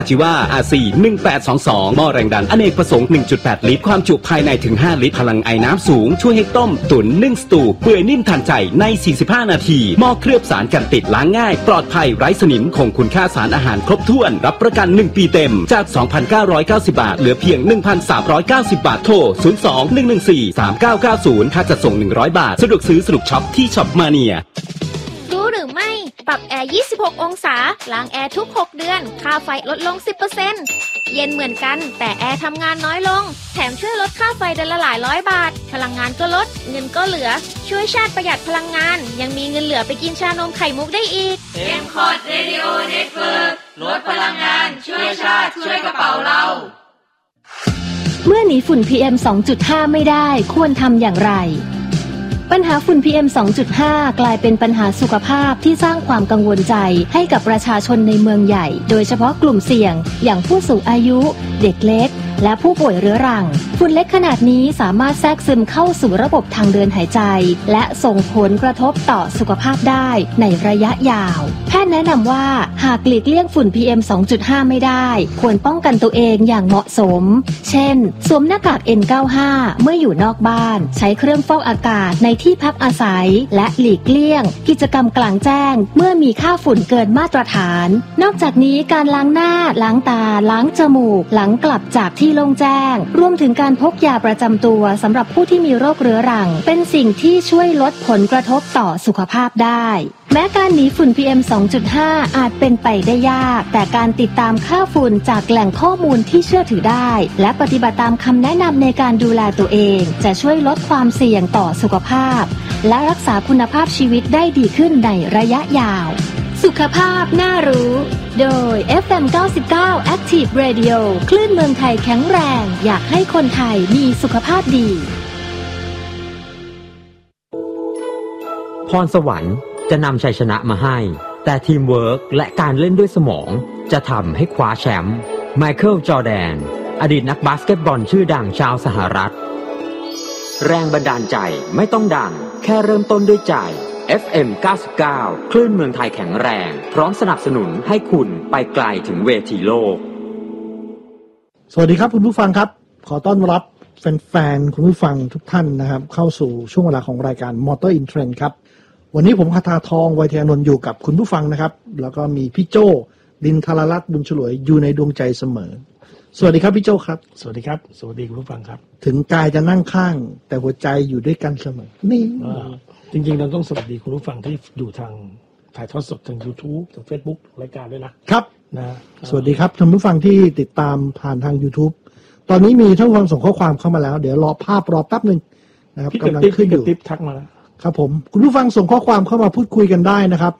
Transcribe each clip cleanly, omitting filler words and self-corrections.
ชิว่า RC 1822หม้อแรงดันอเนกประสงค์ 1.8 ลิตรความจุภายในถึง 5 ลิตรพลังไอน้ำสูงช่วยให้ต้มตุ๋นนึ่งสตูเปื่อยนิ่มทันใจใน 45 นาทีหม้อเคลือบสารกันติดล้างง่ายปลอดภัยไร้สนิมคงคุณค่าสารอาหารครบถ้วนรับประกัน 1 ปีเต็มจาก 2,990 บาทเหลือเพียง 1,390 บาทโทร 02-114-3990 ค่าจัดส่ง 100 บาทสะดวกซื้อสะดวกช็อปที่ช็อปมาเนียรู้หรือไม่ปรับแอร์ 26 องศาล้างแอร์ทุก 6 เดือนค่าไฟลดลง 10% เย็นเหมือนกันแต่แอร์ทำงานน้อยลงแถมช่วยลดค่าไฟเดือนละหลายร้อยบาทพลังงานก็ลดเงินก็เหลือช่วยชาติประหยัดพลังงานยังมีเงินเหลือไปกินชานมไข่มุกได้อีก M-Cod Radio Network ลดพลังงานช่วยชาติช่วยกระเป๋าเราเมื่อหนีฝุ่น PM 2.5 ไม่ได้ควรทำอย่างไรปัญหาฝุ่น PM 2.5 กลายเป็นปัญหาสุขภาพที่สร้างความกังวลใจให้กับประชาชนในเมืองใหญ่โดยเฉพาะกลุ่มเสี่ยงอย่างผู้สูงอายุเด็กเล็กและผู้ป่วยเรื้อรังฝุ่นเล็กขนาดนี้สามารถแทรกซึมเข้าสู่ระบบทางเดินหายใจและส่งผลกระทบต่อสุขภาพได้ในระยะยาวแพทย์แนะนำว่าหากหลีกเลี่ยงฝุ่น PM 2.5 ไม่ได้ควรป้องกันตัวเองอย่างเหมาะสมเช่นสวมหน้ากาก N95 เมื่ออยู่นอกบ้านใช้เครื่องฟอกอากาศในที่พักอาศัยและหลีกเลี่ยงกิจกรรมกลางแจ้งเมื่อมีค่าฝุ่นเกินมาตรฐานนอกจากนี้การล้างหน้าล้างตาล้างจมูกหลังกลับจากที่โล่งแจ้งรวมถึงการพกยาประจำตัวสำหรับผู้ที่มีโรคเรื้อรังเป็นสิ่งที่ช่วยลดผลกระทบต่อสุขภาพได้แม้การหนีฝุ่น PM 2.5 อาจเป็นไปได้ยากแต่การติดตามค่าฝุ่นจากแหล่งข้อมูลที่เชื่อถือได้และปฏิบัติตามคำแนะนำในการดูแลตัวเองจะช่วยลดความเสี่ยงต่อสุขภาพและรักษาคุณภาพชีวิตได้ดีขึ้นในระยะยาวสุขภาพน่ารู้โดย FM 99 Active Radio คลื่นเมืองไทยแข็งแรงอยากให้คนไทยมีสุขภาพดีพรสวรรค์จะนำชัยชนะมาให้แต่ทีมเวิร์กและการเล่นด้วยสมองจะทำให้คว้าแชมป์ไมเคิลจอร์แดนอดีตนักบาสเกตบอลชื่อดังชาวสหรัฐแรงบันดาลใจไม่ต้องดังแค่เริ่มต้นด้วยใจ FM 99 คลื่นเมืองไทยแข็งแรงพร้อมสนับสนุนให้คุณไปไกลถึงเวทีโลกสวัสดีครับคุณผู้ฟังครับขอต้อนรับแฟนๆคุณผู้ฟังทุกท่านนะครับเข้าสู่ช่วงเวลาของรายการ Motor in Trend ครับวันนี้ผมคทาทองไวเทยนนท์อยู่กับคุณผู้ฟังนะครับแล้วก็มีพี่โจ้ดินทรรัตน์บุญฉลวยอยู่ในดวงใจเสมอสวัสดีครับพี่โจ้ครับสวัสดีครับสวัสดีคุณผู้ฟังครับถึงกายจะนั่งข้างแต่หัวใจอยู่ด้วยกันเสมอนี่จริงๆเราต้องสวัสดีคุณผู้ฟังที่ดูทางถ่ายทอดสดทาง YouTube ทาง Facebook รายการด้วยนะครับสวัสดีครับท่านผู้ฟังที่ติดตามผ่านทาง YouTube ตอนนี้มีท่านผู้ฟังส่งข้อความเข้ามาแล้วเดี๋ยวรอภาพรอแป๊บนึงนะครับกำลังขึ้นอยู่ติ๊บทักมาแล้วครับผมคุณผู้ฟังส่งข้อความเข้ามาพูดคุยกันได้นะครับ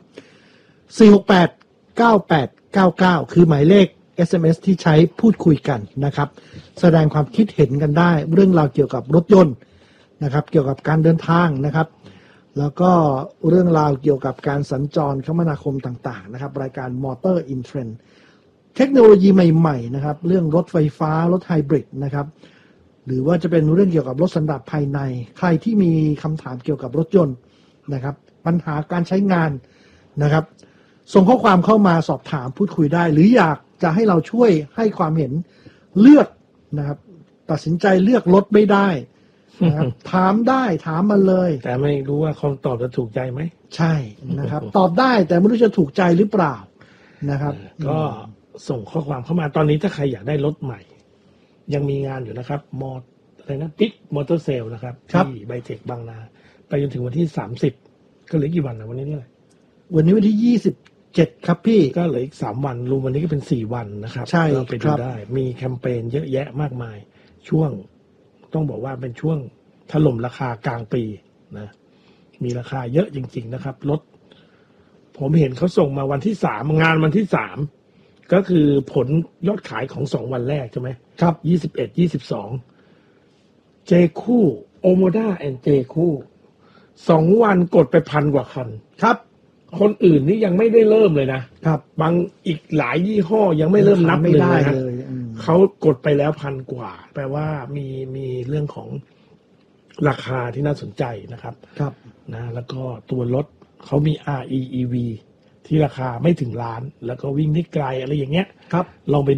4689899คือหมายเลข SMS ที่ใช้พูดคุยกันนะครับแสดงความคิดเห็นกันได้เรื่องราวเกี่ยวกับรถยนต์นะครับเกี่ยวกับการเดินทางนะครับแล้วก็เรื่องราวเกี่ยวกับการสัญจรคมนาคมต่างๆนะครับรายการ Motor in Trend เทคโนโลยีใหม่ๆนะครับเรื่องรถไฟฟ้ารถไฮบริดนะครับหรือว่าจะเป็นเรื่องเกี่ยวกับรถสันดาปภายในใครที่มีคำถามเกี่ยวกับรถยนต์นะครับปัญหาการใช้งานนะครับส่งข้อความเข้ามาสอบถามพูดคุยได้หรืออยากจะให้เราช่วยให้ความเห็นเลือกนะครับตัดสินใจเลือกรถไม่ได้นะครับถามได้ถามมาเลยแต่ไม่รู้ว่าคำตอบจะถูกใจไหมใช่นะครับตอบได้แต่ไม่รู้จะถูกใจหรือเปล่านะครับก็ส่งข้อความเข้ามาตอนนี้ถ้าใครอยากได้รถใหม่ยังมีงานอยู่นะครับอะไรนะบิ๊กมอเตอร์เซลนะครับที่ไบเทคบางนาไปจนถึงวันที่30ก็เหลือกี่วันนะวันนี้นี่แหละวันนี้วันที่27ครับพี่ก็เหลืออีก3วันรวมวันนี้ก็เป็น4วันนะครับใช่เราไปดูได้มีแคมเปญเยอะแยะมากมายช่วงต้องบอกว่าเป็นช่วงถล่มราคากลางปีนะมีราคาเยอะจริงๆนะครับรถผมเห็นเขาส่งมาวันที่3งานวันที่3ก็คือผลยอดขายของ2วันแรกใช่ไหมครับ 21 22เจคู่โอโมด้าแอนด์เจคู่2วันกดไป1,000 กว่าคันครับคนอื่นนี่ยังไม่ได้เริ่มเลยนะครับบางอีกหลายยี่ห้อยังไม่เริ่มนับเลยนะเขากดไปแล้ว1,000 กว่าแปลว่ามีเรื่องของราคาที่น่าสนใจนะครับครับนะแล้วก็ตัวรถเขามี REEV ที่ราคาไม่ถึงล้านแล้วก็วิ่งได้ไกลอะไรอย่างเงี้ยครับลองไป